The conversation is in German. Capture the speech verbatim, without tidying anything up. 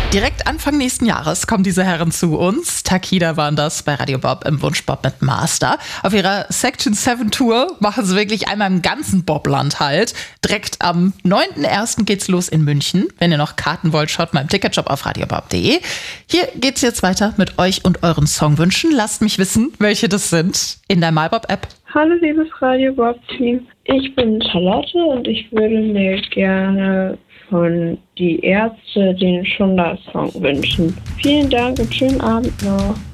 Direkt Anfang nächsten Jahres kommen diese Herren zu uns. Takida waren das bei Radio Bob im Wunschbob mit Master. Auf ihrer Section sieben Tour machen sie wirklich einmal im ganzen Bobland halt. Direkt am neunten ersten geht's los in München. Wenn ihr noch Karten wollt, schaut mal im Ticketshop auf radiobob punkt de. Hier geht's jetzt weiter mit euch und euren Songwünschen. Lasst mich wissen, welche das sind in der MyBob-App. Hallo liebes Radio Bob-Team, ich bin Charlotte und ich würde mir gerne von Die Ärzte den Schunder-Song wünschen. Vielen Dank und schönen Abend noch.